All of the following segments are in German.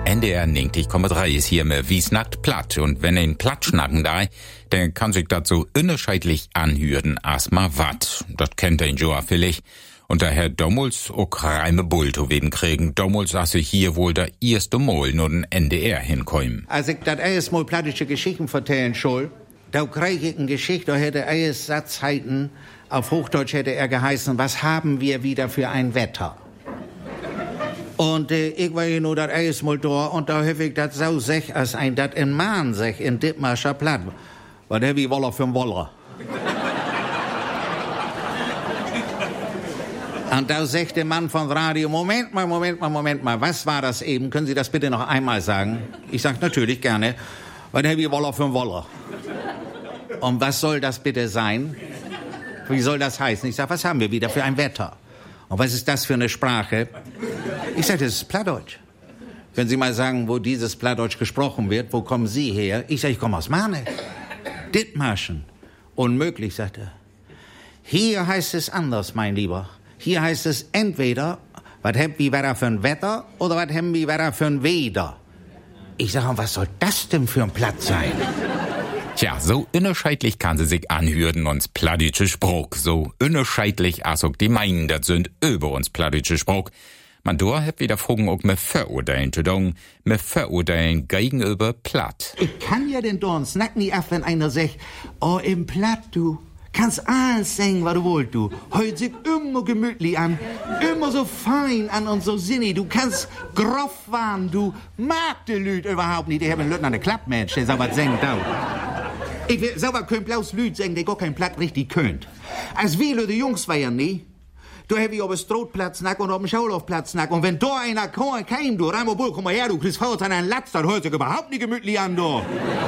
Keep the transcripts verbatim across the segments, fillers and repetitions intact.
N D R neunzig Komma drei ist hier mit Wie snackt platt. Und wenn ein platt schnacken da, dann kann sich das so unterschiedlich anhören als mal wat. Das kennt ein Joa vielleicht. Und daher damals auch reime Bulto weben kriegen. Damals saß ich hier wohl der erste Mal nur den N D R hinkommen. Als ich das erste Mal plattische Geschichten vertellen soll, da krieg ich eine Geschichte, da hätte er Satzheiten, auf Hochdeutsch hätte er geheißen, was haben wir wieder für ein Wetter? Und äh, ich war hier nur das erste Mal da und da hab ich das so sech, als ein das in Mahn sech, in Dithmarscher Platt. Was hab ich Woller für ein Woller? Und da sagt der Mann vom Radio, Moment mal, Moment mal, Moment mal, was war das eben? Können Sie das bitte noch einmal sagen? Ich sag natürlich gerne, was hab ich Woller für ein Woller? Und was soll das bitte sein? Wie soll das heißen? Ich sag, was haben wir wieder für ein Wetter? Und was ist das für eine Sprache? Ich sag, das ist Plattdeutsch. Können Sie mal sagen, wo dieses Plattdeutsch gesprochen wird? Wo kommen Sie her? Ich sag, ich komme aus Mahne. Dithmarschen. Unmöglich, sagt er. Hier heißt es anders, mein Lieber. Hier heißt es entweder, was haben wir wieder für ein Wetter oder was haben wir wieder für ein Weder? Ich sag, und was soll das denn für ein Platt sein? Tja, so unterschiedlich kann sie sich anhören, uns plattdeutsche Spruch. So unterschiedlich, als auch die meinen, das sind über uns plattdeutsche Spruch. Man da hat wieder Fragen auch mit Verurteilen zu tun, mit Verurteilen gegenüber Platt. Ich kann ja den Dorn snack nie ab, wenn einer sagt, oh, im Platt, du. Kannst alles sagen, was du wollt, du. Heut sich immer gemütlich an, immer so fein an und so sinnig. Du kannst groff waren, du mag die Lüd überhaupt nicht. Die haben einen Lüd an der Klappmensch, der sauber singt auch. Ich will sauber kein blaus Lüd sagen, der gar kein Platt richtig könnt. Als wir die Jungs waren nie, du hab ich auf dem Strohplatz nack und auf dem Schaulaufplatz nack. Und wenn da einer kam, kein, du, Ramo Bull, komm mal her, du kriegst Faust an einen Latz, das hört sich überhaupt nicht gemütlich an, du.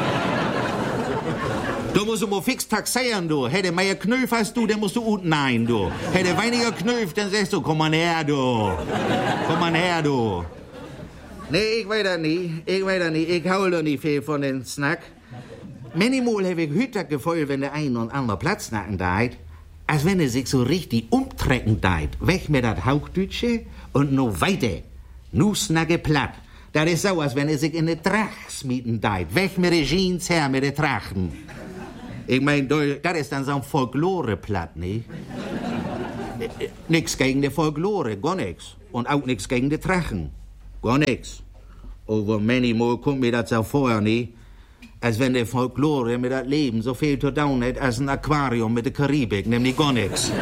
Du musst immer fix taxieren, du. Hätte mehr Knöpf hast du, dann musst du unten ein, du. Hätte weniger Knöpf, dann sagst du, komm mal her, du. Komm mal her, du. Nee, ich weiß das nicht. Ich weiß das nicht. Ich hol doch nicht viel von den Snack. Manchmal hab ich Hütter gefühlt, wenn der ein und andere Platz nacken deit, als wenn er sich so richtig umtrecken deit. Weg mit das Hauchdeutsche und nur weiter. Nu snacke platt. Das ist so, als wenn er sich in eine Tracht smieten deit. Weg mit den Jeans her, mit den Trachten. Ich mein, das ist dann so ein Folklore-Platt, ne? Nix gegen die Folklore, gar nix. Und auch nix gegen die Drachen, gar nix. Aber manchmal kommt mir das so vor, ne? Als wenn die Folklore mit das Leben so viel zu tun hat als ein Aquarium mit der Karibik, nämlich gar nix.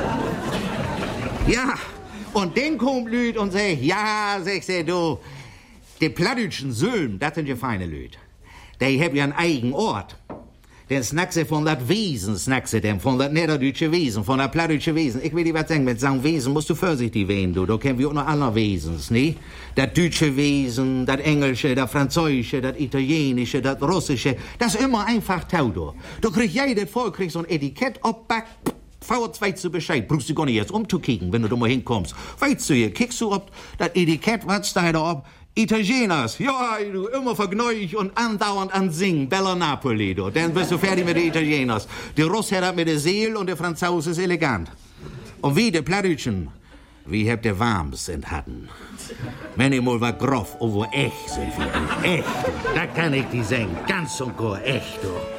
Ja, und dann kommt Lüd und sagt, ja, sagst du, die plattdeutschen Söhlen, das sind ja feine Lüd. Die haben ja einen eigenen Ort. Den snack sie von dat Wesen, snack sie dem, von dat niederdeutsche Wesen, von dat plattdeutsche Wesen. Ich will dir was sagen, mit so einem Wesen musst du vorsichtig werden, du. Da kennen wir auch noch andere Wesens, ne? Dat deutsche Wesen, dat englische, dat französische, dat italienische, dat russische, das ist immer einfach tau, du. Da kriegt jeder Volk kriegt so ein Etikett abback, Fauert weißt du Bescheid, brauchst du gar nicht erst umzukicken, wenn du da mal hinkommst. Weißt du hier, kickst du ob das Etikett, was da da ab? Italieners, ja, du, immer vergnüglich und andauernd an Singen, Bella Napoli, du. Dann bist du fertig mit den Italieners. Der Russ hat das mit der Seele und der Franzose ist elegant. Und wie der Plattdeutschen, wie habt ihr warmes sind hatten. Manchmal war groff, aber echt sind wir, echt. Da kann ich die singen, ganz und gar echt, du.